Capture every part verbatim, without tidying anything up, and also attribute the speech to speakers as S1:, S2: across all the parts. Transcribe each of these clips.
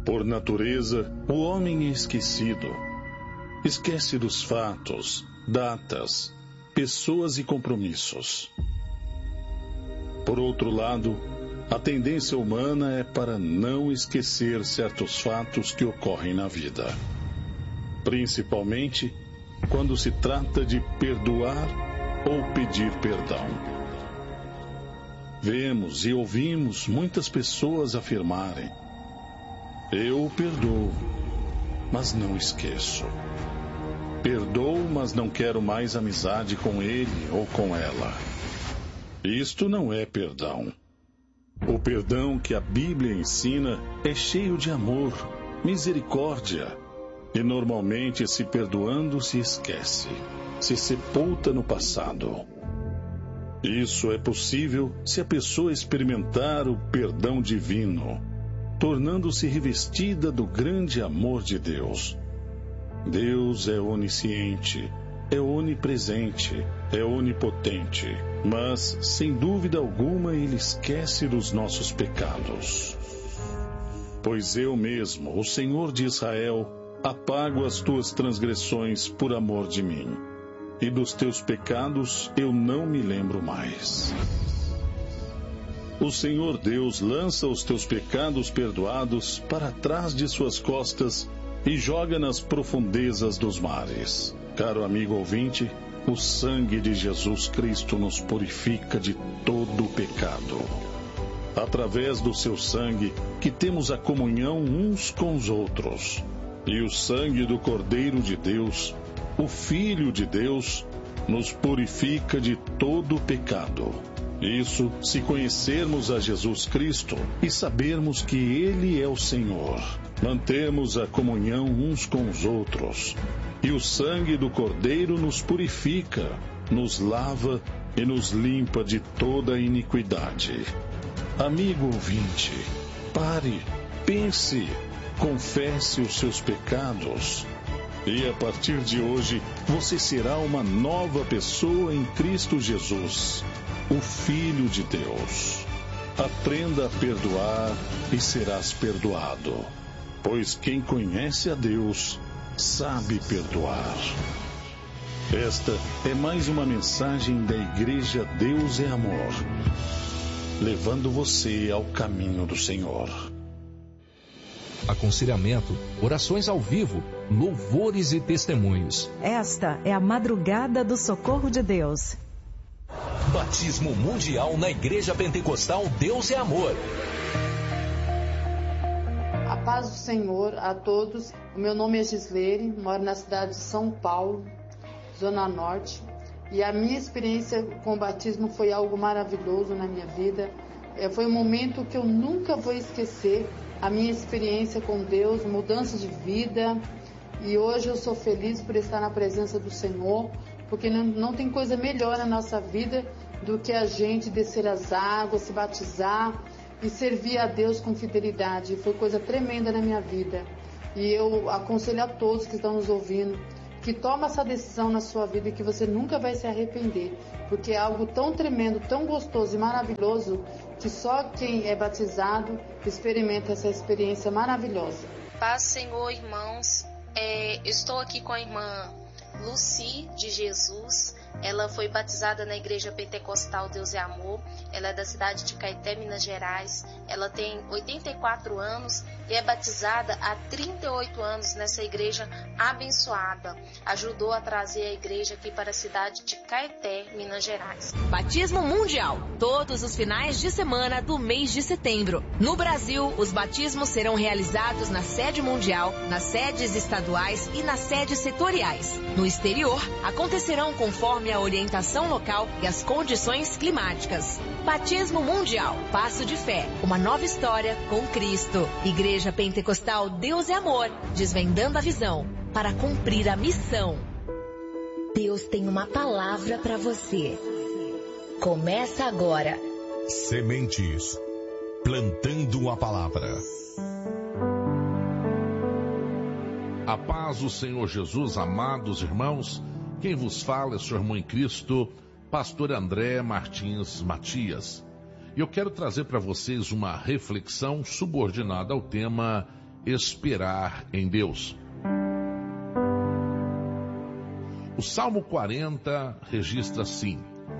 S1: Por natureza, o homem é esquecido. Esquece dos fatos, datas, pessoas e compromissos. Por outro lado, a tendência humana é para não esquecer certos fatos que ocorrem na vida. Principalmente quando se trata de perdoar ou pedir perdão. Vemos e ouvimos muitas pessoas afirmarem: eu perdoo, mas não esqueço. Perdoo, mas não quero mais amizade com ele ou com ela. Isto não é perdão. O perdão que a Bíblia ensina é cheio de amor, misericórdia, e normalmente, se perdoando, se esquece, se sepulta no passado. Isso é possível se a pessoa experimentar o perdão divino, tornando-se revestida do grande amor de Deus. Deus é onisciente, é onipresente, é onipotente, mas, sem dúvida alguma, Ele esquece dos nossos pecados. Pois eu mesmo, o Senhor de Israel, apago as tuas transgressões por amor de mim, e dos teus pecados eu não me lembro mais. O Senhor Deus lança os teus pecados perdoados para trás de suas costas e joga nas profundezas dos mares. Caro amigo ouvinte, o sangue de Jesus Cristo nos purifica de todo o pecado. Através do seu sangue que temos a comunhão uns com os outros. E o sangue do Cordeiro de Deus, o Filho de Deus, nos purifica de todo o pecado. Isso se conhecermos a Jesus Cristo e sabermos que Ele é o Senhor. Mantemos a comunhão uns com os outros. E o sangue do Cordeiro nos purifica, nos lava e nos limpa de toda a iniquidade. Amigo ouvinte, pare, pense, confesse os seus pecados. E a partir de hoje, você será uma nova pessoa em Cristo Jesus, o Filho de Deus. Aprenda a perdoar e serás perdoado, pois quem conhece a Deus sabe perdoar. Esta é mais uma mensagem da Igreja Deus é Amor, levando você ao caminho do Senhor.
S2: Aconselhamento, orações ao vivo, louvores e testemunhos.
S3: Esta é a madrugada do socorro de Deus.
S2: Batismo mundial na Igreja Pentecostal Deus é Amor.
S4: A paz do Senhor a todos. O meu nome é Gislene, moro na cidade de São Paulo, Zona Norte. E a minha experiência com o batismo foi algo maravilhoso na minha vida. É, foi um momento que eu nunca vou esquecer. A minha experiência com Deus, mudança de vida. E hoje eu sou feliz por estar na presença do Senhor, porque não, não tem coisa melhor na nossa vida do que a gente descer as águas, se batizar e servir a Deus com fidelidade. Foi coisa tremenda na minha vida. E eu aconselho a todos que estão nos ouvindo que tome essa decisão na sua vida e que você nunca vai se arrepender, porque é algo tão tremendo, tão gostoso e maravilhoso que só quem é batizado experimenta essa experiência maravilhosa.
S5: Paz, Senhor, irmãos. É, estou aqui com a irmã Lucy de Jesus. Ela foi batizada na Igreja Pentecostal Deus é Amor. Ela é da cidade de Caeté, Minas Gerais. Ela tem oitenta e quatro anos e é batizada há trinta e oito anos nessa igreja abençoada. Ajudou a trazer a igreja aqui para a cidade de Caeté, Minas Gerais.
S6: Batismo mundial, todos os finais de semana do mês de setembro. No Brasil, os batismos serão realizados na sede mundial, nas sedes estaduais e nas sedes setoriais. No exterior, acontecerão conforme a orientação local e as condições climáticas. Batismo mundial, passo de fé, uma nova história com Cristo. Igreja Pentecostal Deus é Amor, desvendando a visão para cumprir a missão.
S7: Deus tem uma palavra para você. Começa agora.
S8: Sementes, plantando a palavra.
S9: A paz do Senhor Jesus, amados irmãos. Quem vos fala é seu irmão em Cristo, pastor André Martins Matias. E eu quero trazer para vocês uma reflexão subordinada ao tema esperar em Deus. O Salmo quarenta registra assim: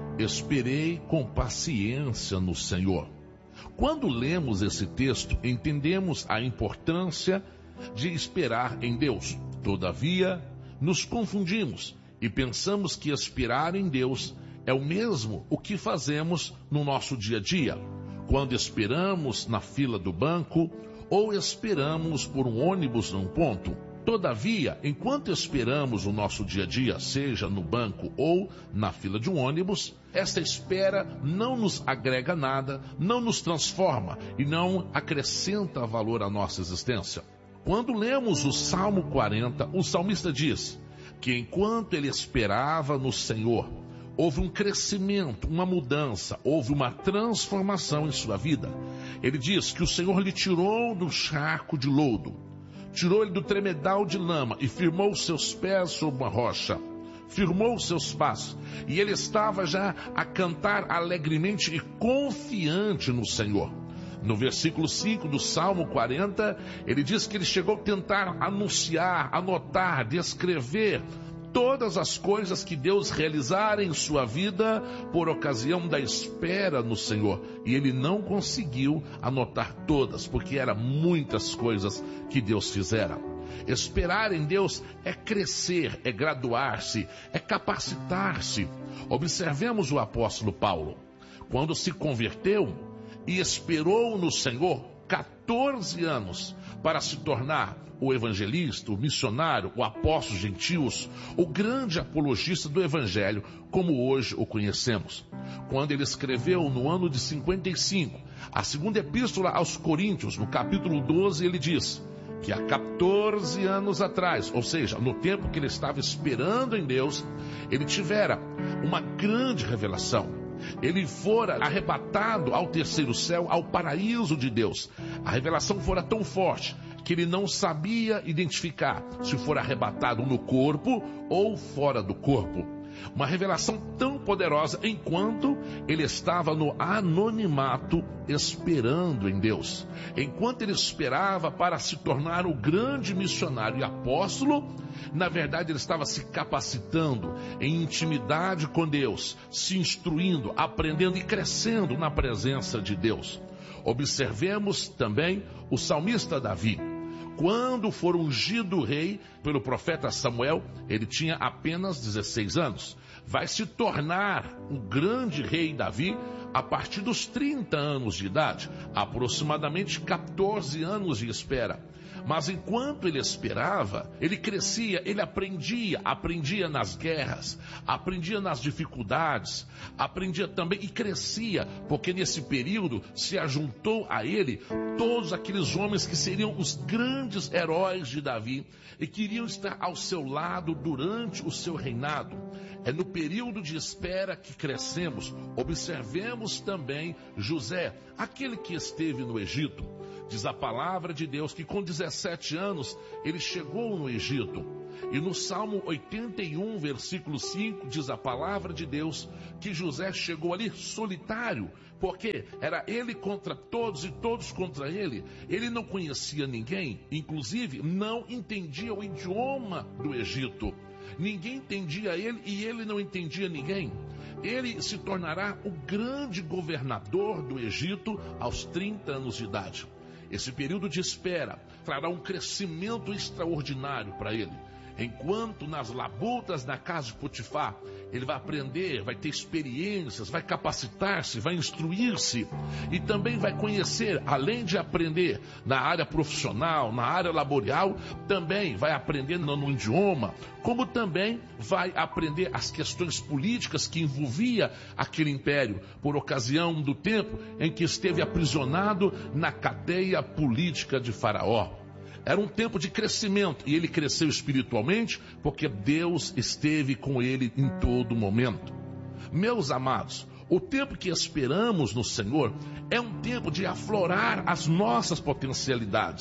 S9: esperei com paciência no Senhor. Quando lemos esse texto, entendemos a importância de esperar em Deus. Todavia, nos confundimos e pensamos que esperar em Deus é o mesmo o que fazemos no nosso dia a dia, quando esperamos na fila do banco ou esperamos por um ônibus num ponto. Todavia, enquanto esperamos o nosso dia a dia, seja no banco ou na fila de um ônibus, esta espera não nos agrega nada, não nos transforma e não acrescenta valor à nossa existência. Quando lemos o Salmo quarenta, o salmista diz que enquanto ele esperava no Senhor, houve um crescimento, uma mudança, houve uma transformação em sua vida. Ele diz que o Senhor lhe tirou do charco de lodo, tirou ele do tremedal de lama e firmou seus pés sobre uma rocha, firmou seus passos, e ele estava já a cantar alegremente e confiante no Senhor. No versículo cinco do Salmo quarenta, ele diz que ele chegou a tentar anunciar, anotar, descrever todas as coisas que Deus realizara em sua vida por ocasião da espera no Senhor. E ele não conseguiu anotar todas, porque eram muitas coisas que Deus fizera. Esperar em Deus é crescer, é graduar-se, é capacitar-se. Observemos o apóstolo Paulo. Quando se converteu e esperou no Senhor quatorze anos para se tornar o evangelista, o missionário, o apóstolo gentios, o grande apologista do evangelho, como hoje o conhecemos. Quando ele escreveu no ano de cinquenta e cinco, a segunda epístola aos Coríntios, no capítulo doze, ele diz que há quatorze anos atrás, ou seja, no tempo que ele estava esperando em Deus, ele tivera uma grande revelação. Ele fora arrebatado ao terceiro céu, ao paraíso de Deus. A revelação fora tão forte que ele não sabia identificar se fora arrebatado no corpo ou fora do corpo. Uma revelação tão poderosa enquanto ele estava no anonimato esperando em Deus. Enquanto ele esperava para se tornar o grande missionário e apóstolo, na verdade ele estava se capacitando em intimidade com Deus, se instruindo, aprendendo e crescendo na presença de Deus. Observemos também o salmista Davi. Quando for ungido rei pelo profeta Samuel, ele tinha apenas dezesseis anos. Vai se tornar o grande rei Davi a partir dos trinta anos de idade, aproximadamente quatorze anos de espera. Mas enquanto ele esperava, ele crescia, ele aprendia, aprendia nas guerras, aprendia nas dificuldades, aprendia também e crescia, porque nesse período se ajuntou a ele todos aqueles homens que seriam os grandes heróis de Davi e queriam estar ao seu lado durante o seu reinado. É no período de espera que crescemos. Observemos também José, aquele que esteve no Egito. Diz a palavra de Deus que com dezessete anos ele chegou no Egito. E no Salmo oitenta e um, versículo cinco, diz a palavra de Deus que José chegou ali solitário, porque era ele contra todos e todos contra ele. Ele não conhecia ninguém, inclusive não entendia o idioma do Egito. Ninguém entendia ele e ele não entendia ninguém. Ele se tornará o grande governador do Egito aos trinta anos de idade. Esse período de espera trará um crescimento extraordinário para ele. Enquanto nas labutas na casa de Potifar, ele vai aprender, vai ter experiências, vai capacitar-se, vai instruir-se e também vai conhecer, além de aprender na área profissional, na área laboral, também vai aprender no, no idioma, como também vai aprender as questões políticas que envolvia aquele império, por ocasião do tempo em que esteve aprisionado na cadeia política de Faraó. Era um tempo de crescimento e ele cresceu espiritualmente porque Deus esteve com ele em todo momento. Meus amados, o tempo que esperamos no Senhor é um tempo de aflorar as nossas potencialidades.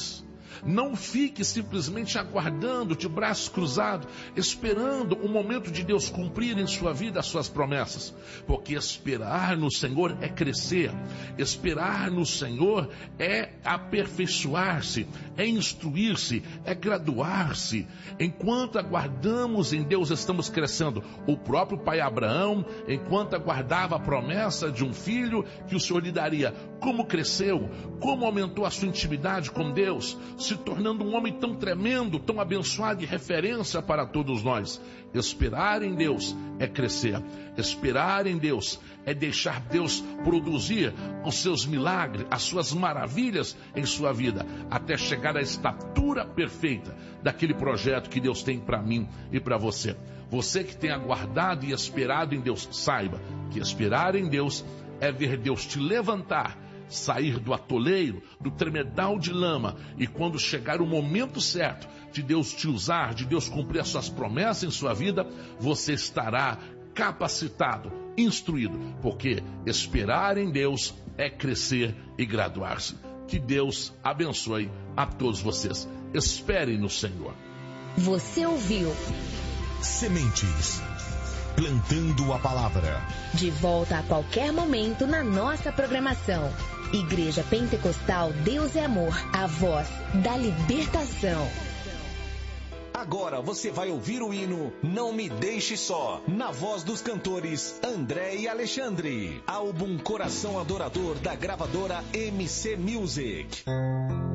S9: Não fique simplesmente aguardando, de braços cruzados, esperando o momento de Deus cumprir em sua vida as suas promessas. Porque esperar no Senhor é crescer. Esperar no Senhor é aperfeiçoar-se, é instruir-se, é graduar-se. Enquanto aguardamos em Deus, estamos crescendo. O próprio pai Abraão, enquanto aguardava a promessa de um filho que o Senhor lhe daria, como cresceu, como aumentou a sua intimidade com Deus, se tornando um homem tão tremendo, tão abençoado e referência para todos nós. Esperar em Deus é crescer. Esperar em Deus é deixar Deus produzir os seus milagres, as suas maravilhas em sua vida, até chegar à estatura perfeita daquele projeto que Deus tem para mim e para você. Você que tem aguardado e esperado em Deus, saiba que esperar em Deus é ver Deus te levantar, sair do atoleiro, do tremedal de lama, e quando chegar o momento certo de Deus te usar, de Deus cumprir as suas promessas em sua vida, você estará capacitado, instruído, porque esperar em Deus é crescer e graduar-se. Que Deus abençoe a todos vocês. Esperem no Senhor.
S7: Você ouviu
S8: Sementes, plantando a palavra.
S7: De volta a qualquer momento na nossa programação. Igreja Pentecostal Deus é Amor, a voz da libertação.
S2: Agora você vai ouvir o hino Não Me Deixe Só, na voz dos cantores André e Alexandre. Álbum Coração Adorador da gravadora M C Music.